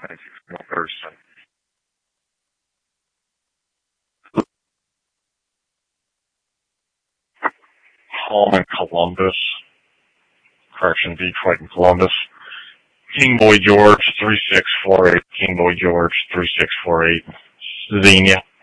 Thank you. Thurston. Home in Columbus. Correction, Detroit and Columbus. King Boy George 3648. King Boy George 3648. Xenia.